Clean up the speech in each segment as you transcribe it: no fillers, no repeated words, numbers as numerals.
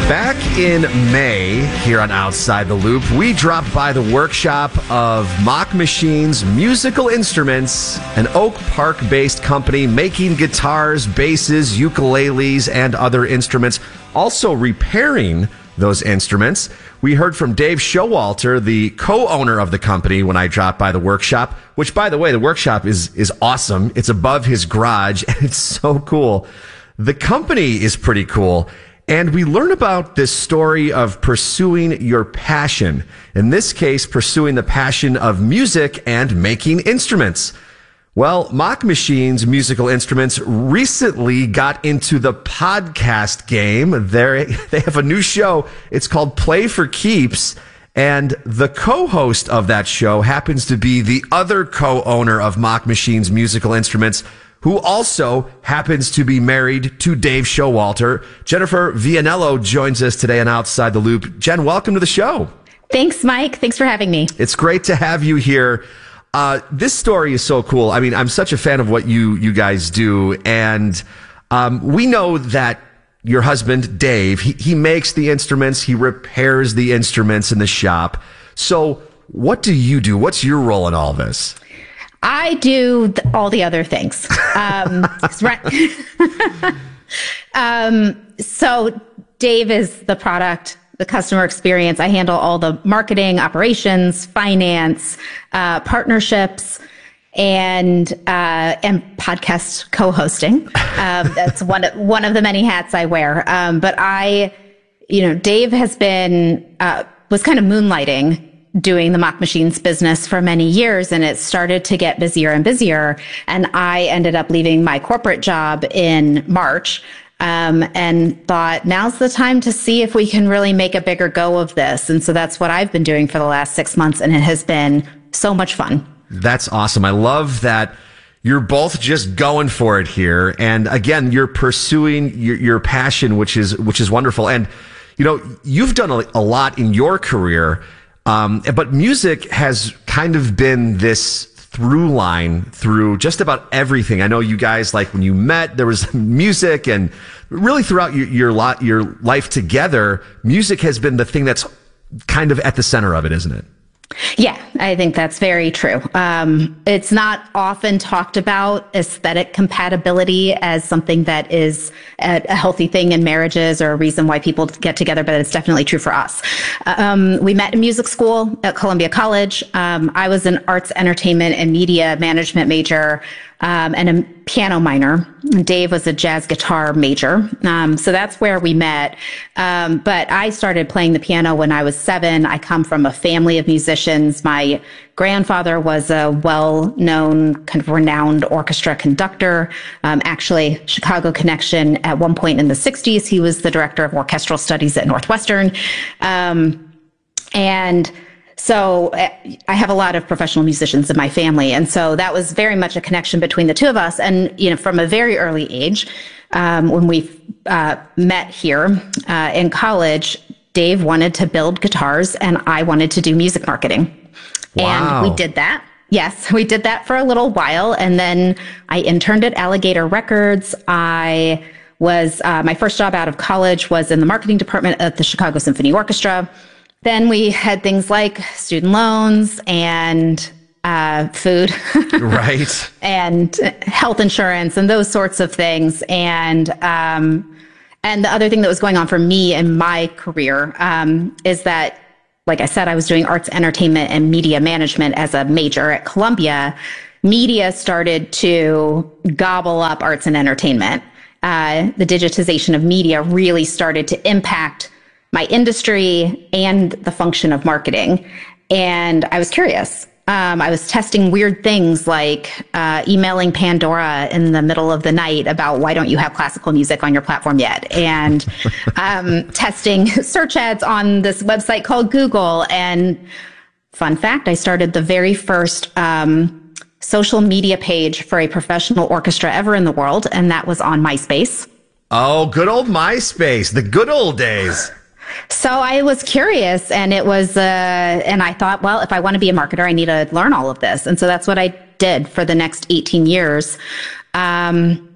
Back in May, here on Outside the Loop, we dropped by the workshop of Mock Machines Musical Instruments, an Oak Park-based company making guitars, basses, ukuleles, and other instruments, also repairing those instruments. We heard from Dave Showalter, the co-owner of the company, when I dropped by the workshop, which, by the way, the workshop is awesome. It's above his garage, and it's so cool. The company is pretty cool. And we learn about this story of pursuing your passion. In this case, pursuing the passion of music and making instruments. Well, Mock Machines Musical Instruments recently got into the podcast game. They have a new show. It's called Play for Keeps. And the co-host of that show happens to be the other co-owner of Mock Machines Musical Instruments, who also happens to be married to Dave Showalter. Jennifer Vianello joins us today on Outside the Loop. Jen, welcome to the show. Thanks, Mike. Thanks for having me. It's great to have you here. This story is so cool. I mean, I'm such a fan of what you guys do. And we know that your husband, Dave, he makes the instruments. He repairs the instruments in the shop. So what do you do? What's your role in all this? I do all the other things. So Dave is the product, the customer experience. I handle all the marketing, operations, finance, partnerships, and podcast co-hosting. That's one of the many hats I wear. But Dave has been was kind of moonlighting doing the Mock Machines business for many years, and it started to get busier and busier. And I ended up leaving my corporate job in March, and thought now's the time to see if we can really make a bigger go of this. And so that's what I've been doing for the last 6 months, and it has been so much fun. That's awesome. I love that you're both just going for it here. And again, you're pursuing your passion, which is wonderful. And, you've done a lot in your career. But music has kind of been this through line through just about everything. I know you guys, like when you met, there was music, and really throughout your life together, music has been the thing that's kind of at the center of it, isn't it? Yeah, I think that's very true. It's not often talked about, aesthetic compatibility, as something that is a healthy thing in marriages or a reason why people get together, but it's definitely true for us. We met in music school at Columbia College. I was an arts, entertainment, and media management major, and a piano minor. Dave was a jazz guitar major. So that's where we met. But I started playing the piano when I was 7. I come from a family of musicians. My grandfather was a well-known, kind of renowned orchestra conductor. Actually, Chicago connection. At one point in the 60s, he was the director of orchestral studies at Northwestern. So I have a lot of professional musicians in my family. And so that was very much a connection between the two of us. And, from a very early age, when we met here in college, Dave wanted to build guitars and I wanted to do music marketing. Wow. And we did that. Yes, we did that for a little while. And then I interned at Alligator Records. I was, my first job out of college was in the marketing department at the Chicago Symphony Orchestra. Then we had things like student loans and food, right, and health insurance and those sorts of things. And the other thing that was going on for me in my career is that, like I said, I was doing arts, entertainment, and media management as a major at Columbia. Media started to gobble up arts and entertainment. The digitization of media really started to impact my industry and the function of marketing. And I was curious. I was testing weird things like emailing Pandora in the middle of the night about why don't you have classical music on your platform yet? And testing search ads on this website called Google. And fun fact, I started the very first social media page for a professional orchestra ever in the world. And that was on MySpace. Oh, good old MySpace, the good old days. So I was curious, and it was, and I thought, well, if I want to be a marketer, I need to learn all of this. And so that's what I did for the next 18 years.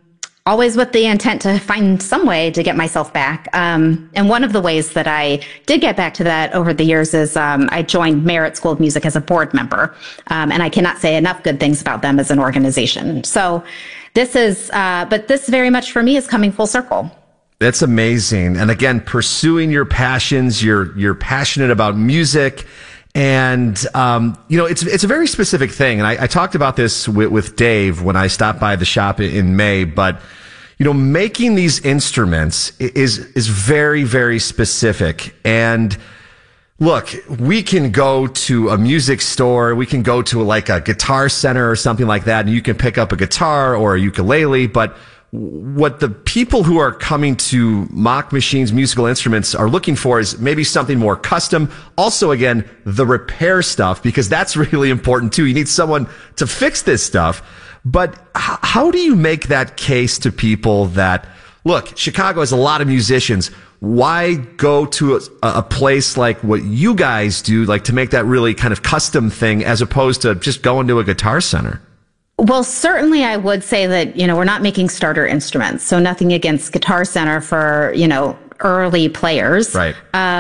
always with the intent to find some way to get myself back. And one of the ways that I did get back to that over the years is I joined Merit School of Music as a board member. And I cannot say enough good things about them as an organization. So this is, but this very much for me is coming full circle. That's amazing. And again, pursuing your passions, you're passionate about music. And, it's a very specific thing. And I talked about this with Dave when I stopped by the shop in May, but, making these instruments is very, very specific. And look, we can go to a music store, we can go to like a Guitar Center or something like that, and you can pick up a guitar or a ukulele, but what the people who are coming to Mach Machines musical instruments are looking for is maybe something more custom. Also, again, the repair stuff, because that's really important too. You need someone to fix this stuff. But how do you make that case to people that, look, Chicago has a lot of musicians. Why go to a place like what you guys do, like to make that really kind of custom thing as opposed to just going to a Guitar Center? Well, certainly I would say that, we're not making starter instruments. So nothing against Guitar Center for, early players. Right.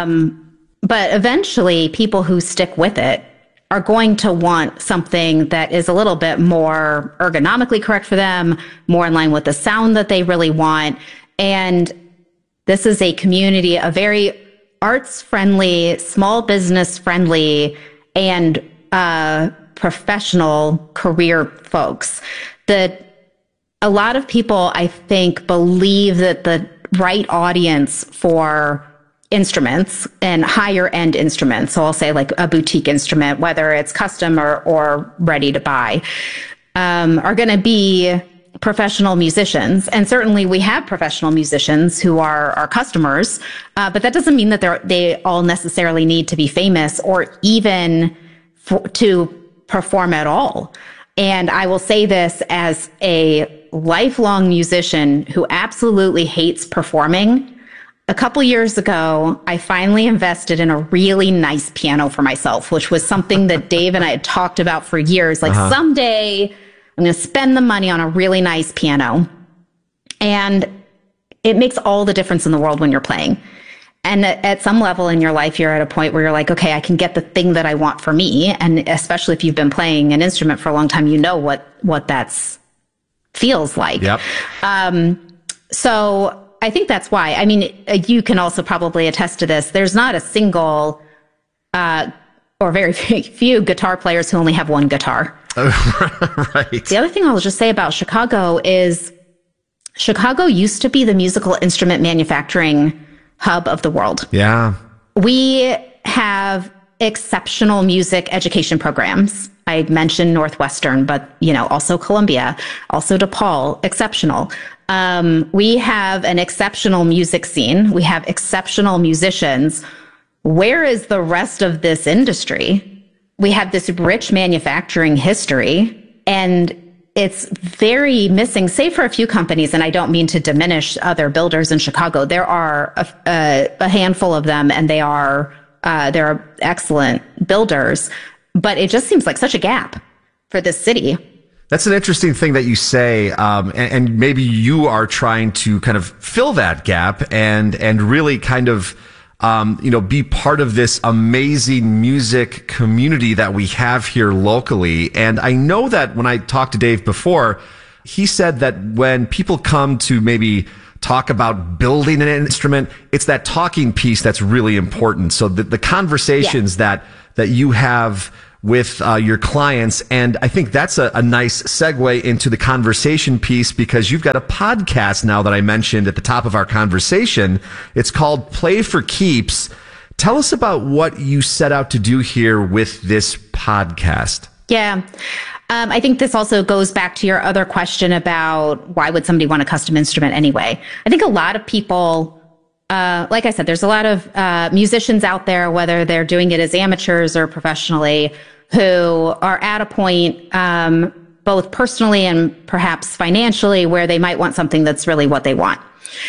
But eventually people who stick with it are going to want something that is a little bit more ergonomically correct for them, more in line with the sound that they really want. And this is a community, a very arts friendly, small business friendly, and, professional career folks. That a lot of people, I think, believe that the right audience for instruments and higher end instruments, so I'll say like a boutique instrument, whether it's custom or ready to buy, are going to be professional musicians. And certainly we have professional musicians who are our customers, but that doesn't mean that they all necessarily need to be famous or even to perform at all. And I will say this as a lifelong musician who absolutely hates performing. A couple years ago, I finally invested in a really nice piano for myself, which was something that Dave and I had talked about for years. Like someday I'm going to spend the money on a really nice piano. And it makes all the difference in the world when you're playing. And at some level in your life, you're at a point where you're like, okay, I can get the thing that I want for me. And especially if you've been playing an instrument for a long time, what that's feels like. Yep. So I think that's why. I mean, you can also probably attest to this. There's not a single, or very few guitar players who only have one guitar. Right. The other thing I'll just say about Chicago is Chicago used to be the musical instrument manufacturing hub of the world. Yeah. We have exceptional music education programs. I mentioned Northwestern, but also Columbia, also DePaul, exceptional. We have an exceptional music scene. We have exceptional musicians. Where is the rest of this industry? We have this rich manufacturing history, and it's very missing, save for a few companies, and I don't mean to diminish other builders in Chicago. There are a handful of them, and they're excellent builders, but it just seems like such a gap for this city. That's an interesting thing that you say, and maybe you are trying to kind of fill that gap and really kind of be part of this amazing music community that we have here locally. And I know that when I talked to Dave before, he said that when people come to maybe talk about building an instrument, it's that talking piece that's really important. So the conversations that you have with your clients. And I think that's a nice segue into the conversation piece, because you've got a podcast now that I mentioned at the top of our conversation. It's called Play for Keeps. Tell us about what you set out to do here with this podcast. Yeah. I think this also goes back to your other question about why would somebody want a custom instrument anyway? I think a lot of people, like I said, there's a lot of musicians out there, whether they're doing it as amateurs or professionally, who are at a point, both personally and perhaps financially, where they might want something that's really what they want.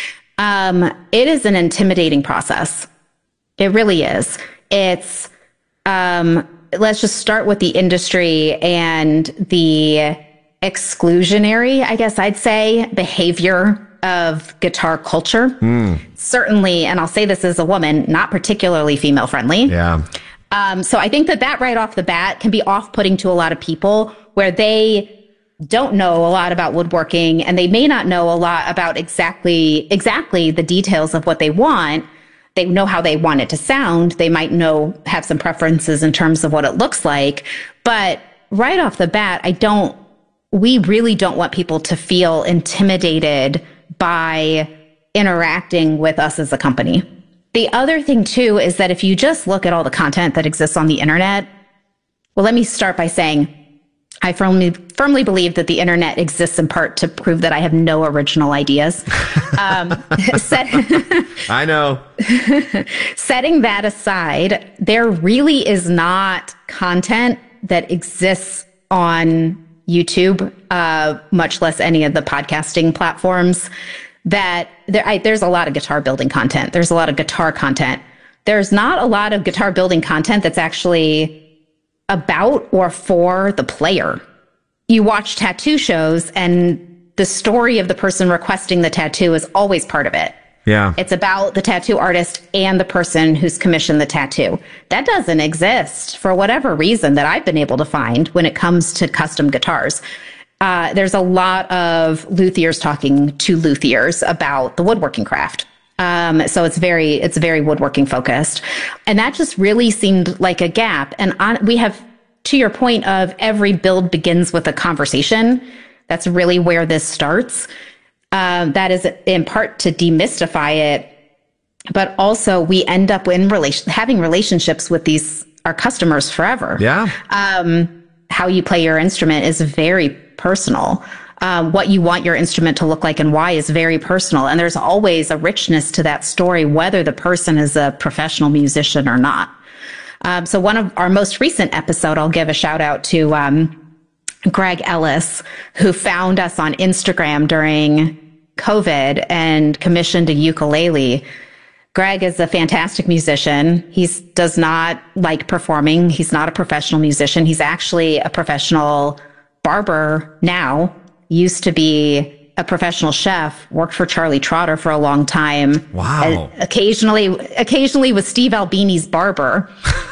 It is an intimidating process. It really is. It's, let's just start with the industry and the exclusionary, I guess I'd say, behavior of guitar culture. Certainly, and I'll say this as a woman, not particularly female friendly. Yeah. So I think that right off the bat can be off-putting to a lot of people, where they don't know a lot about woodworking and they may not know a lot about exactly the details of what they want. They know how they want it to sound. They might have some preferences in terms of what it looks like. But right off the bat, we really don't want people to feel intimidated by interacting with us as a company. The other thing too is that if you just look at all the content that exists on the internet, well, let me start by saying I firmly believe that the internet exists in part to prove that I have no original ideas. I know. Setting that aside, there really is not content that exists on YouTube, much less any of the podcasting platforms. There's a lot of guitar building content. There's a lot of guitar content. There's not a lot of guitar building content that's actually about or for the player. You watch tattoo shows and the story of the person requesting the tattoo is always part of it. Yeah. It's about the tattoo artist and the person who's commissioned the tattoo. That doesn't exist for whatever reason that I've been able to find when it comes to custom guitars. There's a lot of luthiers talking to luthiers about the woodworking craft. So it's very woodworking focused. And that just really seemed like a gap. And we have, to your point of every build begins with a conversation. That's really where this starts. That is in part to demystify it, but also we end up having relationships with our customers forever. Yeah. How you play your instrument is very personal. What you want your instrument to look like and why is very personal. And there's always a richness to that story, whether the person is a professional musician or not. So one of our most recent episode, I'll give a shout out to Greg Ellis, who found us on Instagram during COVID and commissioned a ukulele. Greg is a fantastic musician. He does not like performing. He's not a professional musician. He's actually a professional barber now. Used to be a professional chef, worked for Charlie Trotter for a long time. Wow. Occasionally with Steve Albini's barber.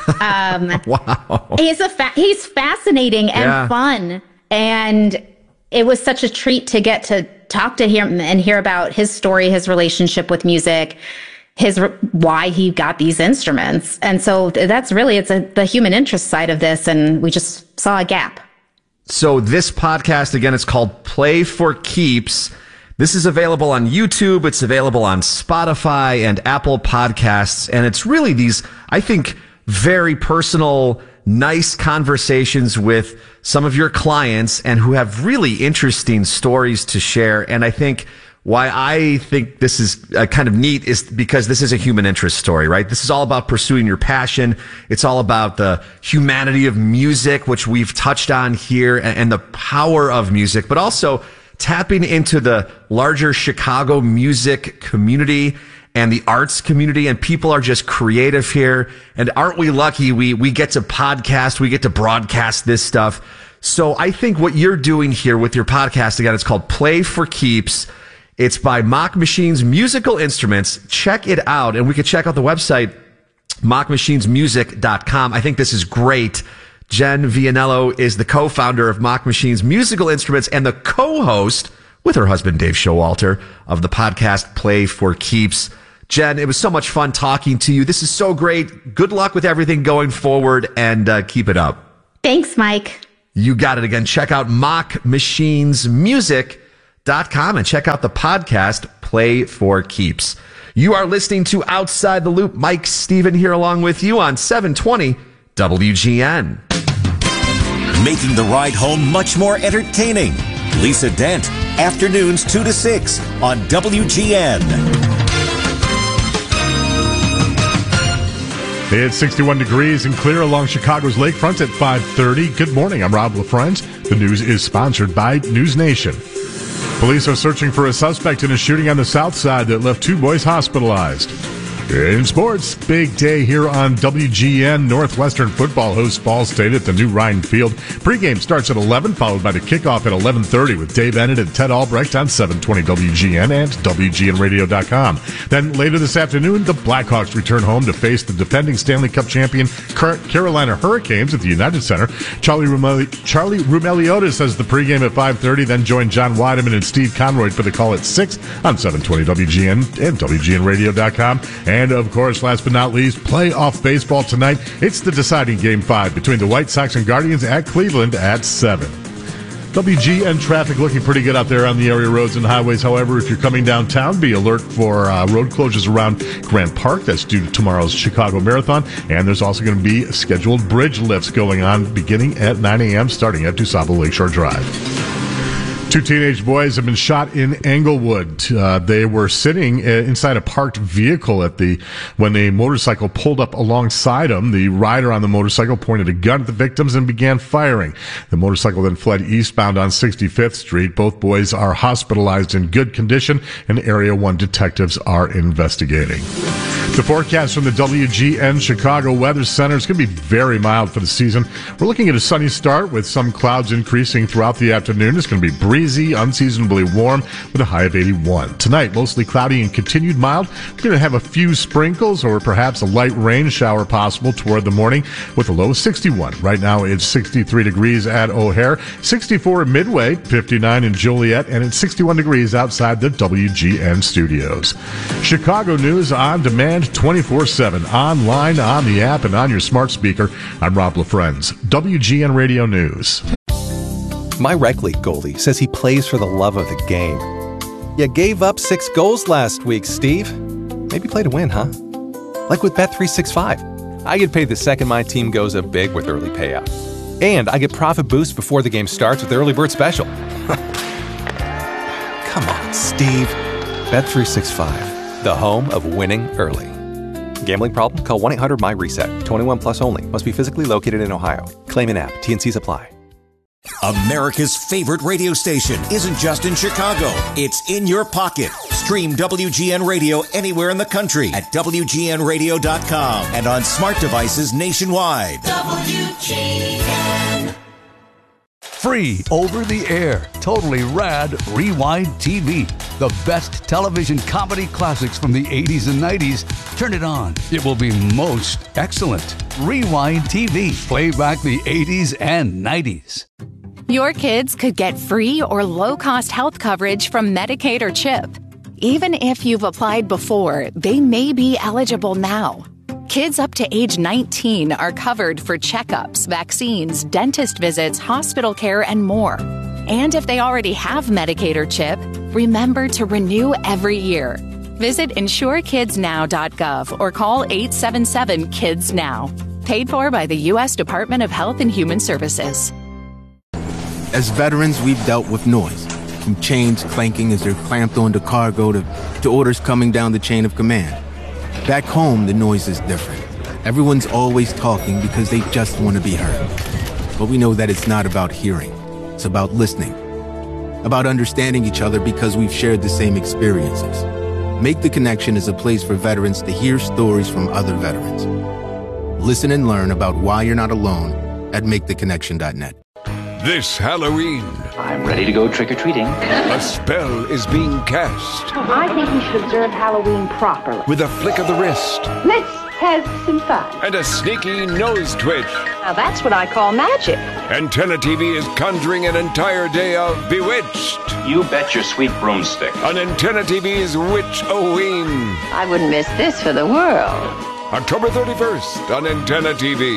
Wow. He's fascinating and fun. And it was such a treat to get to talk to him and hear about his story, his relationship with music, why he got these instruments. And so that's really, the human interest side of this. And we just saw a gap. So this podcast, again, it's called Play for Keeps. This is available on YouTube. It's available on Spotify and Apple Podcasts. And it's really these, I think, very personal, nice conversations with some of your clients and who have really interesting stories to share. And I think why I think this is kind of neat is because this is a human interest story, right? This is all about pursuing your passion. It's all about the humanity of music, which we've touched on here, and the power of music, but also tapping into the larger Chicago music community and the arts community. And people are just creative here. And aren't we lucky? We get to podcast, we get to broadcast this stuff. So I think what you're doing here with your podcast, again, it's called Play for Keeps. It's by Mock Machines Musical Instruments. Check it out. And we could check out the website, mockmachinesmusic.com. I think this is great. Jen Vianello is the co-founder of Mock Machines Musical Instruments and the co-host with her husband, Dave Showalter, of the podcast Play for Keeps. Jen, it was so much fun talking to you. This is so great. Good luck with everything going forward, and keep it up. Thanks, Mike. You got it. Again, check out mockmachinesmusic.com and check out the podcast Play for Keeps. You are listening to Outside the Loop. Mike Steven here along with you on 720 WGN. Making the ride home much more entertaining. Lisa Dent, afternoons 2 to 6 on WGN. It's 61 degrees and clear along Chicago's lakefront at 5:30. Good morning. I'm Rob LaFrance. The news is sponsored by News Nation. Police are searching for a suspect in a shooting on the south side that left 2 boys hospitalized. In sports, big day here on WGN. Northwestern football hosts Ball State at the new Ryan Field. Pregame starts at 11, followed by the kickoff at 11:30 with Dave Bennett and Ted Albrecht on 720 WGN and WGNradio.com. Then later this afternoon, the Blackhawks return home to face the defending Stanley Cup champion Carolina Hurricanes at the United Center. Charlie Roumeliotis has the pregame at 5:30, then join John Weideman and Steve Conroy for the call at 6 on 720 WGN and WGNradio.com. And, of course, last but not least, playoff baseball tonight. It's the deciding Game 5 between the White Sox and Guardians at Cleveland at 7. WGN traffic looking pretty good out there on the area roads and highways. However, if you're coming downtown, be alert for road closures around Grant Park. That's due to tomorrow's Chicago Marathon. And there's also going to be scheduled bridge lifts going on beginning at 9 a.m. starting at DuSable Lakeshore Drive. 2 teenage boys have been shot in Englewood. They were sitting inside a parked vehicle when a motorcycle pulled up alongside them. The rider on the motorcycle pointed a gun at the victims and began firing. The motorcycle then fled eastbound on 65th Street. Both boys are hospitalized in good condition, and Area 1 detectives are investigating. The forecast from the WGN Chicago Weather Center is going to be very mild for the season. We're looking at a sunny start with some clouds increasing throughout the afternoon. It's going to be breezy, unseasonably warm with a high of 81. Tonight, mostly cloudy and continued mild. We're going to have a few sprinkles or perhaps a light rain shower possible toward the morning with a low of 61. Right now, it's 63 degrees at O'Hare, 64 at Midway, 59 in Joliet, and it's 61 degrees outside the WGN studios. Chicago news on demand 24/7, online, on the app, and on your smart speaker. I'm Rob LaFrenz, WGN Radio News. My rec league goalie says he plays for the love of the game. You gave up 6 goals last week, Steve. Maybe play to win, huh? Like with Bet365. I get paid the second my team goes up big with early payout. And I get profit boost before the game starts with the early bird special. Come on, Steve. Bet365, the home of winning early. Gambling problem? Call 1-800-MY-RESET. 21 plus only. Must be physically located in Ohio. Claim in app. T&Cs apply. America's favorite radio station isn't just in Chicago. It's in your pocket. Stream WGN Radio anywhere in the country at WGNradio.com and on smart devices nationwide. WGN. Free over the air, totally rad Rewind TV. The best television comedy classics from the 80s and 90s. Turn it on. It will be most excellent. Rewind TV. Play back the 80s and 90s. Your kids could get free or low-cost health coverage from Medicaid or CHIP. Even if you've applied before, they may be eligible now. Kids up to age 19 are covered for checkups, vaccines, dentist visits, hospital care, and more. And if they already have Medicaid or CHIP, remember to renew every year. Visit insurekidsnow.gov or call 877-KIDS-NOW. Paid for by the U.S. Department of Health and Human Services. As veterans, we've dealt with noise, from chains clanking as they're clamped onto cargo to orders coming down the chain of command. Back home, the noise is different. Everyone's always talking because they just want to be heard. But we know that it's not about hearing. It's about listening. About understanding each other because we've shared the same experiences. Make the Connection is a place for veterans to hear stories from other veterans. Listen and learn about why you're not alone at MakeTheConnection.net. This Halloween, I'm ready to go trick-or-treating. A spell is being cast. I think we should observe Halloween properly. With a flick of the wrist. Let's have some fun. And a sneaky nose twitch. Now that's what I call magic. Antenna TV is conjuring an entire day of Bewitched. You bet your sweet broomstick. On Antenna TV's Witch-O-Ween. I wouldn't miss this for the world. October 31st on Antenna TV.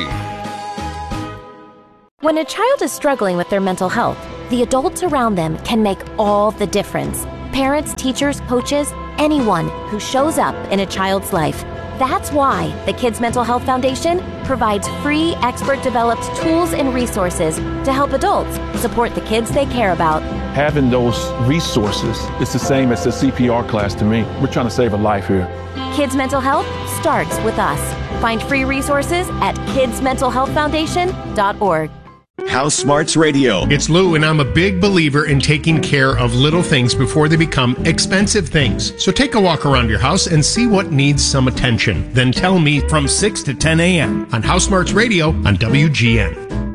When a child is struggling with their mental health, the adults around them can make all the difference. Parents, teachers, coaches, anyone who shows up in a child's life. That's why the Kids Mental Health Foundation provides free, expert-developed tools and resources to help adults support the kids they care about. Having those resources is the same as a CPR class to me. We're trying to save a life here. Kids Mental Health starts with us. Find free resources at kidsmentalhealthfoundation.org. House Smarts Radio. It's Lou, and I'm a big believer in taking care of little things before they become expensive things. So take a walk around your house and see what needs some attention. Then tell me from 6 to 10 a.m. on House Smarts Radio on WGN.